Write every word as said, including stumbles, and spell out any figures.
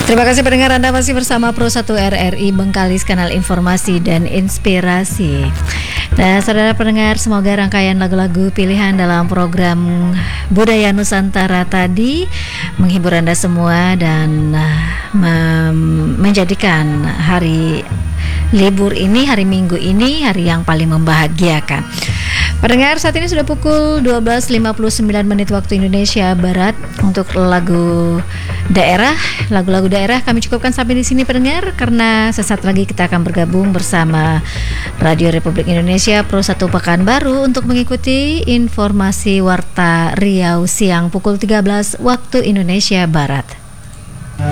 Terima kasih pendengar, Anda masih bersama Pro satu R R I Bengkalis, kanal informasi dan inspirasi. Nah, saudara pendengar, semoga rangkaian lagu-lagu pilihan dalam program Budaya Nusantara tadi menghibur Anda semua dan uh, menjadikan hari libur ini, hari Minggu ini, hari yang paling membahagiakan. Pendengar, saat ini sudah pukul dua belas lima puluh sembilan menit waktu Indonesia Barat. Untuk lagu daerah, lagu-lagu daerah kami cukupkan sampai di sini pendengar, karena sesaat lagi kita akan bergabung bersama Radio Republik Indonesia Pro satu Pekanbaru untuk mengikuti informasi Warta Riau siang pukul tiga belas waktu Indonesia Barat.